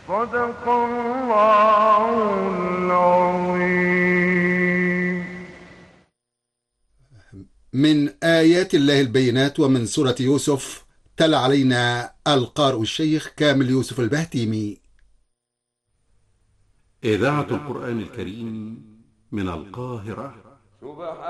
صدق الله العظيم. من آيات الله البينات ومن سورة يوسف تلا علينا القارئ الشيخ كامل يوسف البهتيمي. إذاعة القرآن الكريم من القاهرة.